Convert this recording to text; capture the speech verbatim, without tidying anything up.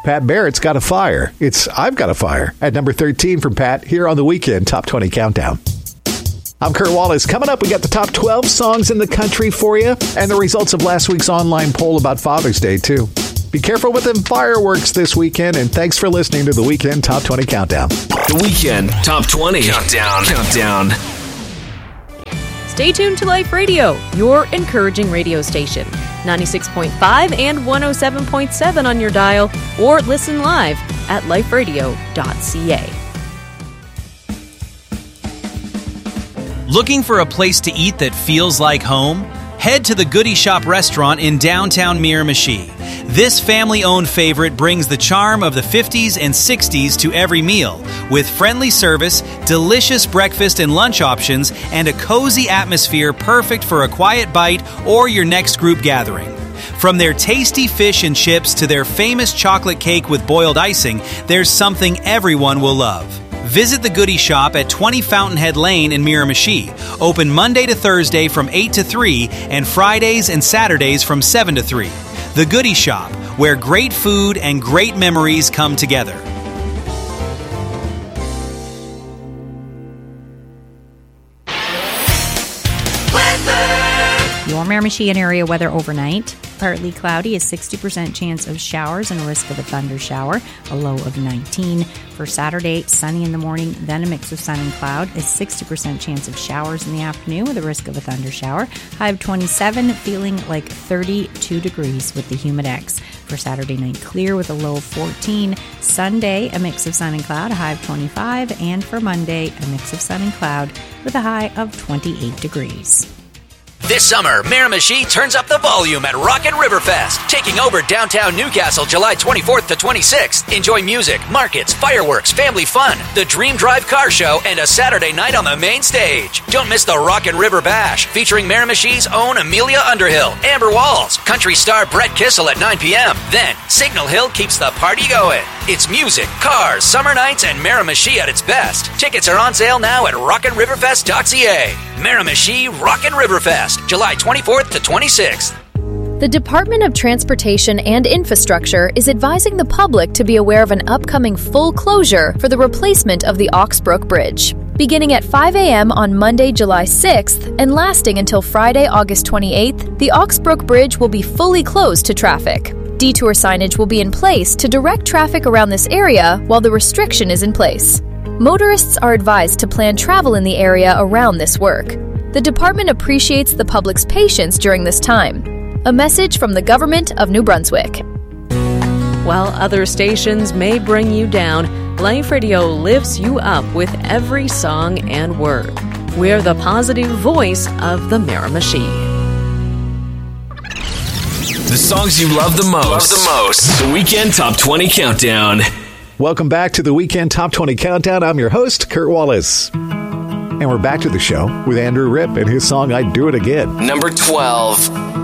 Pat Barrett's Got a Fire. It's I've Got a Fire at number thirteen from Pat here on the Weekend Top twenty Countdown. I'm Kurt Wallace. Coming up, we got the top twelve songs in the country for you and the results of last week's online poll about Father's Day, too. Be careful with them fireworks this weekend, and thanks for listening to the Weekend Top twenty Countdown. The Weekend Top twenty Countdown. Countdown. Stay tuned to Life Radio, your encouraging radio station. ninety-six point five and one oh seven point seven on your dial, or listen live at life radio dot c a. Looking for a place to eat that feels like home? Head to the Goody Shop restaurant in downtown Miramichi. This family-owned favorite brings the charm of the fifties and sixties to every meal, with friendly service, delicious breakfast and lunch options, and a cozy atmosphere perfect for a quiet bite or your next group gathering. From their tasty fish and chips to their famous chocolate cake with boiled icing, there's something everyone will love. Visit the Goody Shop at twenty Fountainhead Lane in Miramichi. Open Monday to Thursday from eight to three and Fridays and Saturdays from seven to three. The Goody Shop, where great food and great memories come together. Your Miramichi and area weather overnight. Partly cloudy, a sixty percent chance of showers and a risk of a thunder shower, a low of nineteen. For Saturday, sunny in the morning, then a mix of sun and cloud, a sixty percent chance of showers in the afternoon with a risk of a thunder shower. High of twenty-seven, feeling like thirty-two degrees with the Humidex. For Saturday night, clear with a low of fourteen. Sunday, a mix of sun and cloud, a high of twenty-five. And for Monday, a mix of sun and cloud with a high of twenty-eight degrees. This summer, Miramichi turns up the volume at Rockin' Riverfest, taking over downtown Newcastle July twenty-fourth to twenty-sixth. Enjoy music, markets, fireworks, family fun, the Dream Drive car show, and a Saturday night on the main stage. Don't miss the Rockin' River Bash, featuring Miramichi's own Amelia Underhill, Amber Walls, country star Brett Kissel at nine p.m. Then, Signal Hill keeps the party going. It's music, cars, summer nights, and Miramichi at its best. Tickets are on sale now at rockin riverfest dot c a. Miramichi Rockin' Riverfest, July twenty-fourth to twenty-sixth. The Department of Transportation and Infrastructure is advising the public to be aware of an upcoming full closure for the replacement of the Oxbrook Bridge. Beginning at five a.m. on Monday, July sixth, and lasting until Friday, August twenty-eighth, the Oxbrook Bridge will be fully closed to traffic. Detour signage will be in place to direct traffic around this area while the restriction is in place. Motorists are advised to plan travel in the area around this work. The department appreciates the public's patience during this time. A message from the Government of New Brunswick. While other stations may bring you down, Life Radio lifts you up with every song and word. We're the positive voice of the Miramichi. The songs you love the most. Love the most. The Weekend Top twenty Countdown. Welcome back to the Weekend Top twenty Countdown. I'm your host, Kurt Wallace. And we're back to the show with Andrew Ripp and his song, I'd Do It Again. Number twelve.